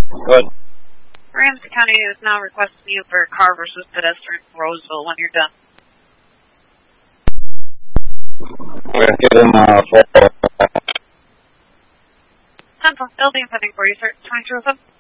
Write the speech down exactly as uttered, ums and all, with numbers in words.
Good. Ramsey County is now requesting you for car versus pedestrian in Roseville when you're done. We're going to give him uh, four. Central Building, pending for you, sir. twenty-two oh seven.